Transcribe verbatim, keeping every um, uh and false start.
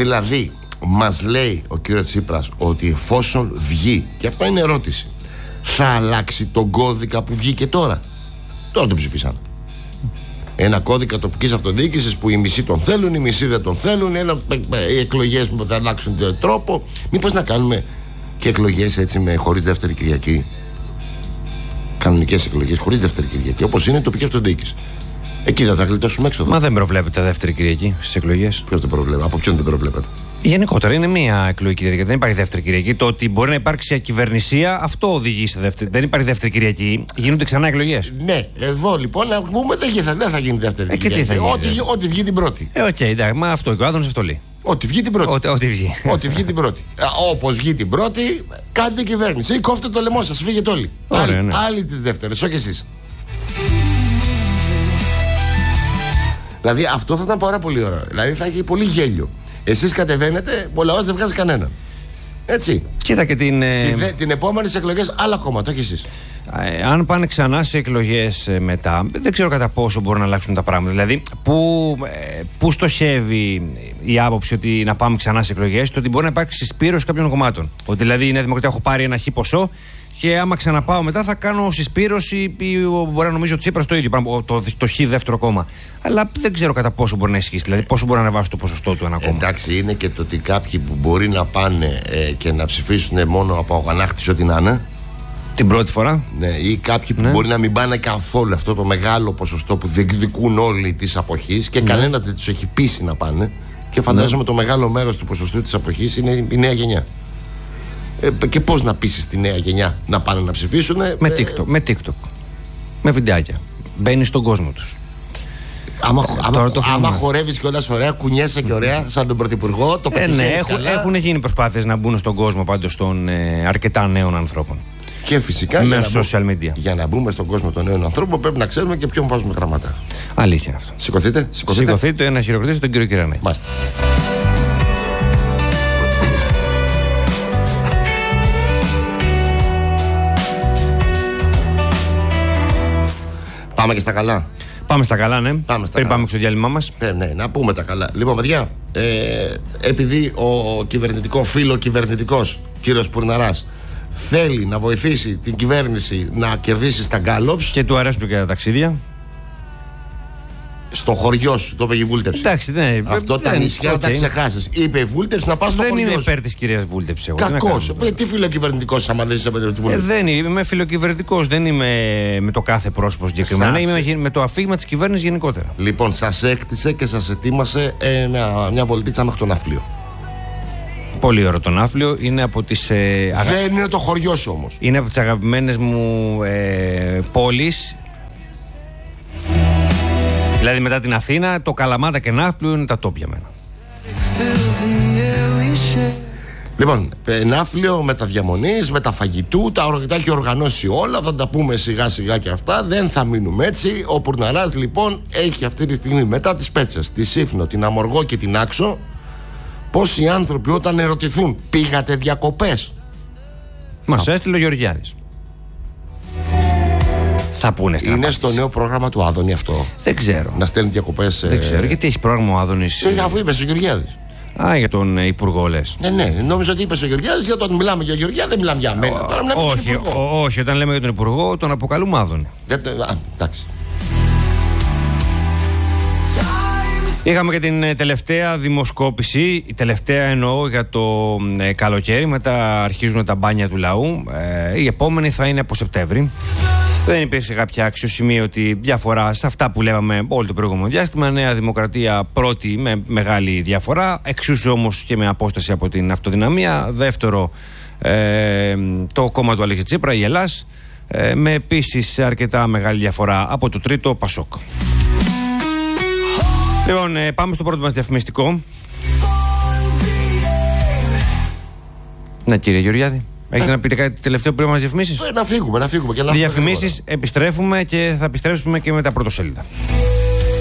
Δηλαδή, μας λέει ο κύριος Τσίπρας ότι εφόσον βγει, και αυτό είναι ερώτηση, θα αλλάξει τον κώδικα που βγήκε τώρα? Τώρα τον ψηφίσανε. Ένα κώδικα τοπικής αυτοδιοίκησης που οι μισοί τον θέλουν, οι μισοί δεν τον θέλουν. Ένα, οι εκλογές που θα αλλάξουν τον τρόπο. Μήπως να κάνουμε και εκλογές έτσι με χωρίς δεύτερη Κυριακή? Κανονικές εκλογές χωρίς δεύτερη Κυριακή, όπως είναι η τοπική αυτοδιοίκηση. Εκεί δεν θα γλιτώσουμε έξοδο. Μα δεν προβλέπεται δεύτερη Κυριακή στις εκλογές. Ποιος δεν προβλέπει? Από ποιον δεν προβλέπεται? Γενικότερα είναι μία εκλογική διαδικασία. Δεν υπάρχει δεύτερη Κυριακή. Το ότι μπορεί να υπάρξει ακυβερνησία, αυτό οδηγεί σε δεύτερη. Δεν υπάρχει δεύτερη Κυριακή. Γίνονται ξανά εκλογές. Ναι, εδώ λοιπόν να πούμε δεν θα, δεν θα γίνει δεύτερη ε, Κυριακή. Και τι θα γίνει? Ό,τι, ό,τι βγει την πρώτη. Ε, οκ, okay, εντάξει, μα αυτό και ο Άδωνης αυτό λέει. Ό,τι βγει την πρώτη. Ό,τι βγει. Ό,τι βγει την πρώτη. Όπως βγει την πρώτη, κάντε κυβέρνηση. Ή κόφτε το λαιμό σας, φύγετε όλοι. Ωραία, άλλοι, ναι. άλλοι τις δεύτερες, όχι εσείς. Δηλαδή αυτό θα ήταν πάρα πολύ ωραίο. Δηλαδή θα έχει πολύ γέλιο. Εσείς κατεβαίνετε, ο λαός δεν βγάζει κανέναν. Έτσι. Κοίτα και την. Ε... Την, την επόμενη εκλογές άλλα κόμματα, όχι εσείς. Ε, αν πάνε ξανά σε εκλογές ε, μετά, δεν ξέρω κατά πόσο μπορούν να αλλάξουν τα πράγματα. Δηλαδή, πού, ε, πού στοχεύει η άποψη ότι να πάμε ξανά σε εκλογές, το ότι μπορεί να υπάρξει συσπήρωση κάποιων κομμάτων. Ότι δηλαδή η Νέα Δημοκρατία έχω πάρει ένα χι ποσό και άμα ξαναπάω μετά θα κάνω συσπήρωση ή μπορεί να νομίζω ότι Τσίπρας το ίδιο, το, το, το χ δεύτερο κόμμα. Αλλά δεν ξέρω κατά πόσο μπορεί να ισχύσει. Δηλαδή, πόσο μπορεί να ανεβάσει το ποσοστό του ένα κόμμα. Εντάξει, είναι και το ότι κάποιοι που μπορεί να πάνε ε, και να ψηφίσουν μόνο από αγανάκτηση ό,τι να είναι. Την πρώτη φορά. Ναι, ή κάποιοι που ναι. μπορεί να μην πάνε καθόλου αυτό το μεγάλο ποσοστό που διεκδικούν όλοι της αποχής και ναι. κανένας δεν τους έχει πείσει να πάνε. Και φαντάζομαι ναι. το μεγάλο μέρος του ποσοστού της αποχής είναι η νέα γενιά. Ε, και πώς να πείσεις τη νέα γενιά να πάνε να ψηφίσουν? Με ε, TikTok, με TikTok. Με βιντεάκια. Μπαίνει στον κόσμο τους. Άμα, ε, άμα, άμα χορεύεις κιόλας ωραία, κουνιέσαι και ωραία, σαν τον Πρωθυπουργό, το ε, ναι, έχουν, έχουν γίνει προσπάθειες να μπουν στον κόσμο πάντως των ε, αρκετά νέων ανθρώπων. Και φυσικά με για, social media. Για να μπούμε στον κόσμο των νέων ανθρώπων πρέπει να ξέρουμε και ποιον βάζουμε γραμματά. Αλήθεια αυτό. Σηκωθείτε, σηκωθείτε. Σηκωθείτε να χειροκροτήσετε τον κύριο Κυρανάκη. Μάστε. Πάμε και στα καλά. Πάμε στα καλά, ναι. Πάμε στα Πριν καλά. πάμε στο διάλειμμά μας. Ναι, ναι, να πούμε τα καλά. Λοιπόν, παιδιά, ε, επειδή ο κυβερνητικό φίλο κυβερνητικός κύριος Πουρναράς θέλει να βοηθήσει την κυβέρνηση να κερδίσει στα γκάλοψ. Και του αρέσουν και τα ταξίδια. Στο χωριό σου, το είπε η Βούλτεψη. Εντάξει, ναι. Αυτό τα νησιά να okay. τα ξεχάσεις. Είπε η Βούλτεψη να πας στο δεν χωριό. Δεν είμαι σου. υπέρ της κυρίας Βούλτεψη. Κακός. Τι, τι φιλοκυβερνητικός, άμα δεν είσαι υπέρ τη Βούλτεψη. Ε, δεν είμαι, είμαι φιλοκυβερνητικός. Δεν είμαι με το κάθε πρόσωπο συγκεκριμένα. Σας... Είμαι με το αφήγημα της κυβέρνησης γενικότερα. Λοιπόν, σας έκτισε και σας ετοίμασε ε, μια, μια βολτίτσα μέχρι το ναύπλιο. Πολύ ωραίο το ναύπλιο. Είναι από τις. Ε, αγα... Δεν είναι το χωριό σου όμως. Είναι από τις αγαπημένες μου ε, πόλεις. Δηλαδή μετά την Αθήνα, το Καλαμάτα και Ναύπλιο είναι τα τόπια μένα. Λοιπόν, ναύπλιο με τα διαμονής, με τα φαγητού, τα, τα έχει οργανώσει όλα, θα τα πούμε σιγά σιγά και αυτά, δεν θα μείνουμε έτσι. Ο Πουρναράς λοιπόν έχει αυτή τη στιγμή μετά τις Πέτσες, τη Σύφνο, την Αμοργό και την Άξο, πόσοι άνθρωποι όταν ερωτηθούν πήγατε διακοπές, μας έστειλε ο Γεωργιάδης. Θα πούνε στην είναι απάντηση. Στο νέο πρόγραμμα του Άδωνη αυτό. Δεν ξέρω. Να στέλνει διακοπές. Δεν ξέρω. Γιατί έχει πρόγραμμα ο Άδωνης. Ε, αφού είπε ο Γεωργιάδης. Α, για τον ε, Υπουργό λες. Ναι, ναι, νόμιζα ότι είπε ο Γεωργιάδης, γιατί όταν μιλάμε για Γεωργιά δεν μιλάμε για μένα. Τώρα μιλάμε όχι, για τον Υπουργό. Ό, όχι, όταν λέμε για τον Υπουργό, τον αποκαλούμε Άδωνη. Δεν, α, εντάξει. Είχαμε και την ε, τελευταία δημοσκόπηση, η τελευταία εννοώ για το ε, καλοκαίρι, μετά αρχίζουν τα μπάνια του λαού. Ε, η επόμενη θα είναι από Σεπτέμβρη. Δεν υπήρξε κάποια αξιοσημείωτη διαφορά σε αυτά που λέγαμε όλο το προηγούμενο διάστημα. Νέα Δημοκρατία πρώτη με μεγάλη διαφορά, εξίσου όμως και με απόσταση από την Αυτοδυναμία. Δεύτερο, ε, το κόμμα του Αλέξη Τσίπρα, η Ελλάς, ε, με επίσης αρκετά μεγάλη διαφορά από το τρίτο, Πασόκ. Λοιπόν, ε, πάμε στο πρώτο μας διαφημιστικό. Ναι, κύριε Γεωργιάδη. Έχετε να πείτε κάτι τελευταίο πριν μας διαφημίσεις? Ε, να φύγουμε, να φύγουμε. Και να διαφημίσεις, επιστρέφουμε και θα επιστρέψουμε και με τα πρωτοσέλιδα.